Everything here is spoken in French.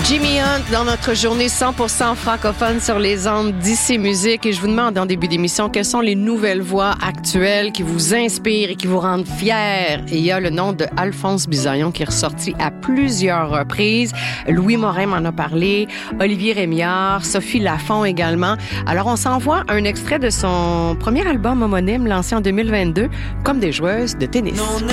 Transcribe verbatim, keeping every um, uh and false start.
Jimmy Hunt dans notre journée cent pour cent francophone sur les ondes d'Ici Musique. Et je vous demande en début d'émission quelles sont les nouvelles voix actuelles qui vous inspirent et qui vous rendent fiers. Et il y a le nom de Alphonse Bisaillon qui est ressorti à plusieurs reprises. Louis Morin m'en a parlé, Olivier Rémillard, Sophie Lafont également. Alors on s'envoie un extrait de son premier album homonyme lancé en deux mille vingt-deux, Comme des joueuses de tennis. Non,